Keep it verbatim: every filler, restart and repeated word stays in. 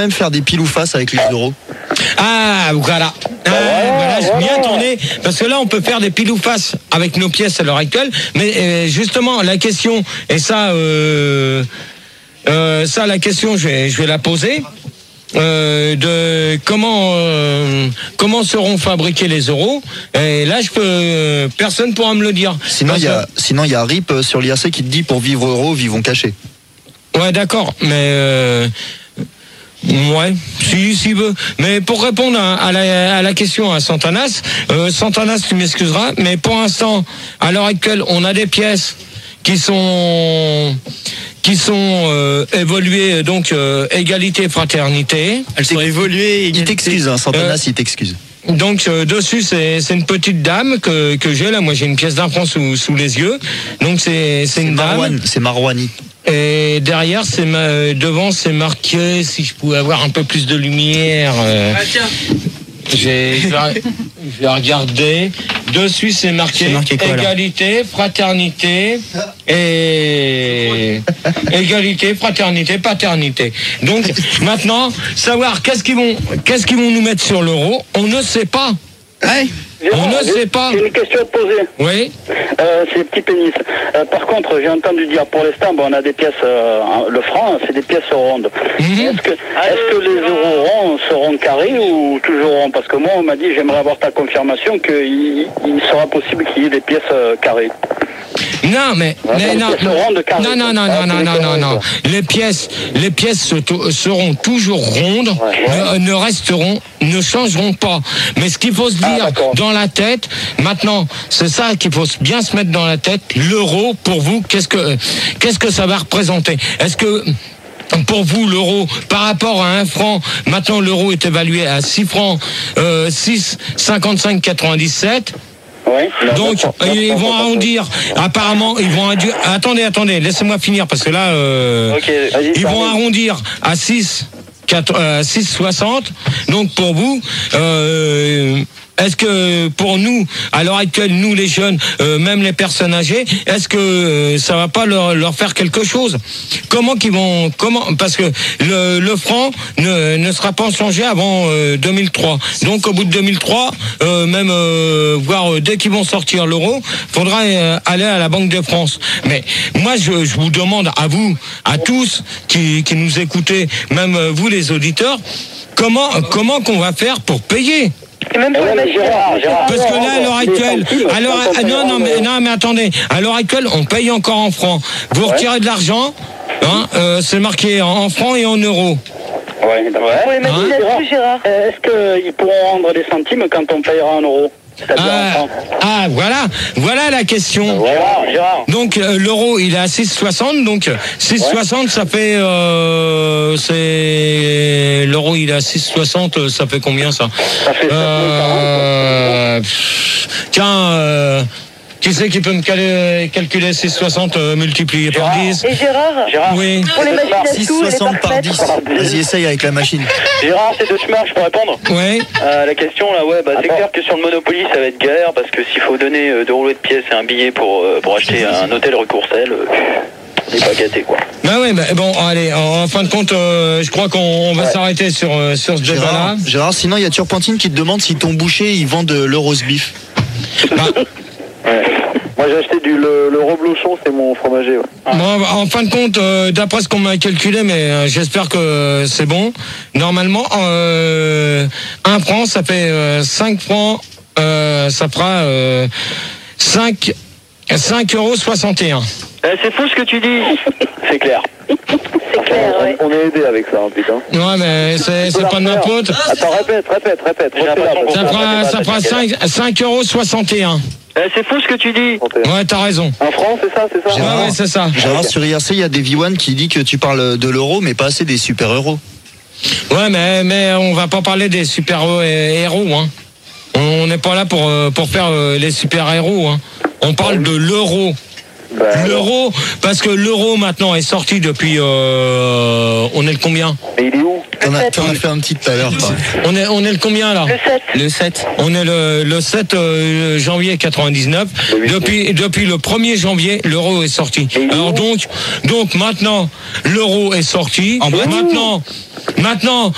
même faire des pile ou face avec les euros. Ah, voilà. Ah, voilà, j'ai bien tourné. Parce que là, on peut faire des pile ou face avec nos pièces à l'heure actuelle. Mais euh, justement, la question, et ça, euh, euh, ça, la question, je vais, je vais la poser. Euh, de comment euh, comment seront fabriqués les euros, et là je peux euh, personne pourra me le dire. Sinon il y a sinon il y a Rip sur l'I R C qui te dit pour vivre euro vivons cachés. Ouais, d'accord, mais euh, ouais, si si veut. Mais pour répondre à, à, la, à la question à Santanas, euh, Santanas, tu m'excuseras, mais pour l'instant, à l'heure actuelle, on a des pièces qui sont qui sont euh, évoluées, donc euh, égalité, fraternité. Elles sont évoluées. Il t'excuse, hein, Santanas, euh, il t'excuse. Donc euh, dessus c'est c'est une petite dame que que j'ai là. Moi j'ai une pièce d'un franc sous sous les yeux. Donc c'est c'est une Marwan, dame. C'est Marwani. Et derrière c'est ma, devant c'est marqué, si je pouvais avoir un peu plus de lumière. Euh, ah tiens. J'ai, je vais, je vais regarder. Dessus, c'est marqué, marqué quoi, égalité, fraternité et égalité, fraternité, paternité. Donc maintenant, savoir qu'est-ce qu'ils vont, qu'est-ce qu'ils vont nous mettre sur l'euro, on ne sait pas. Ouais. On ne sait pas. J'ai une question à te poser. Oui. Euh, c'est petit pénis. Euh, par contre, j'ai entendu dire pour l'instant, bon, on a des pièces, euh, le franc, c'est des pièces rondes. Mm-hmm. Est-ce que, est-ce que les euros ronds seront carrés ou toujours ronds? Parce que moi, on m'a dit, j'aimerais avoir ta confirmation qu'il il sera possible qu'il y ait des pièces euh, carrées. Non, mais, ouais, mais non, non, non, non, non, ah, non, non, non, non, non. Les pièces, les pièces seront toujours rondes, ouais, ouais. Ne, ne resteront, ne changeront pas. Mais ce qu'il faut se dire ah, dans la tête, maintenant, c'est ça qu'il faut bien se mettre dans la tête. L'euro, pour vous, qu'est-ce que, qu'est-ce que ça va représenter? Est-ce que pour vous, l'euro, par rapport à un franc, maintenant l'euro est évalué à six francs, euh, six cinquante-cinq quatre-vingt-dix-sept. Ouais, donc ils vont arrondir. Apparemment, ils vont arrondir. Attendez, attendez, laissez-moi finir parce que là, euh, okay, ils vont arrondir à six soixante. Donc pour vous, euh, est-ce que pour nous, à l'heure actuelle, nous les jeunes, euh, même les personnes âgées, est-ce que euh, ça va pas leur, leur faire quelque chose? Comment qu'ils vont, comment, parce que le, le franc ne, ne sera pas changé avant euh, deux mille trois. Donc au bout de deux mille trois, euh, même euh, voire euh, dès qu'ils vont sortir l'euro, faudra euh, aller à la Banque de France. Mais moi, je, je vous demande à vous, à tous qui, qui nous écoutez, même euh, vous les auditeurs, comment comment qu'on va faire pour payer? Même pour ouais, Gérard, Gérard, parce que là, à l'heure actuelle, alors, non, non, mais, non, mais attendez, à l'heure actuelle, on paye encore en francs. Vous ouais. retirez de l'argent, hein, euh, c'est marqué en francs et en euros. Ouais, d'accord. Ouais, hein? Gérard, Gérard. Euh, est-ce qu'ils pourront rendre des centimes quand on payera en euros? Ah, ah, voilà, voilà la question. Gérard, Gérard. Donc euh, l'euro il est à six soixante, donc six soixante ouais. ça fait euh, c'est l'euro il est à six soixante, ça fait combien ça? Ça fait euh, quarante. Tiens, euh, qui c'est qui peut me caler, calculer six soixante euh, multiplié Gérard. par dix? Et Gérard? Gérard. Oui. Pour les machines à six sous, soixante par dix. Vas-y, essaye avec la machine. Gérard, c'est deux chemins, je peux répondre? Oui. Euh, la question là, ouais, bah, c'est clair que sur le Monopoly, ça va être galère parce que s'il faut donner euh, deux rouleaux de pièces et un billet pour, euh, pour acheter un hôtel rue Courcelles, euh, on n'est pas gâté quoi. Bah ouais, bah, bon, allez, en, en fin de compte, euh, je crois qu'on va ouais. s'arrêter sur, euh, sur ce débat-là. Gérard, sinon il y a Turpentine qui te demande si ton boucher il vend de l'euros beef. Bah. Ouais. Moi j'ai acheté du le, le reblochon, c'est mon fromager. Ouais. Ah. Bon, en fin de compte, euh, d'après ce qu'on m'a calculé, mais euh, j'espère que euh, c'est bon. Normalement, euh, un franc, ça fait euh, cinq francs, euh, ça fera euh, cinq euros soixante et un. Eh, c'est fou ce que tu dis. C'est clair. C'est clair, oui. On est aidé avec ça, hein, putain. Ouais, mais c'est, c'est pas de ma faute. Attends, répète, répète, répète. Ça fera, ça fera cinq euros soixante et un. Eh, c'est fou ce que tu dis. Ouais, t'as raison. Un franc, c'est ça, c'est ça. Gérard, ouais, ouais, c'est ça. Gérard, sur I R C, il y a des V un qui dit que tu parles de l'euro, mais pas assez des super-héros. Ouais, mais, mais on va pas parler des super-héros, hein. On n'est pas là pour, pour faire les super-héros, hein. On parle de l'euro. Ben, l'euro, parce que l'euro maintenant est sorti depuis. Euh, on est le combien? Mais il est où? T'en as, t'en as fait un petit tout à l'heure. On est, on est le combien là? Le sept. Le sept. On est le, le sept euh, janvier quatre-vingt-dix-neuf. Depuis, depuis le premier janvier, l'euro est sorti. Alors donc, donc maintenant, l'euro est sorti. Maintenant, maintenant.